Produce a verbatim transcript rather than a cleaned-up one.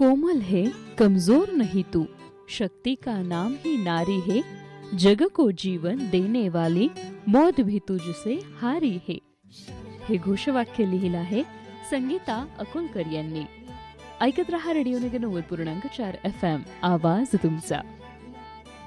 कोमल है कमजोर नहीं तू, शक्ति का नाम ही नारी है, जग को जीवन देने वाली मौत भी तुझसे हारी है. हे घोषवाक्य लिहिलं आहे संगीता अकोलकर यांनी. ऐकत रहा रेडिओ नगर नव्वद पूर्णांक चार एफ एम, आवाज तुमचा.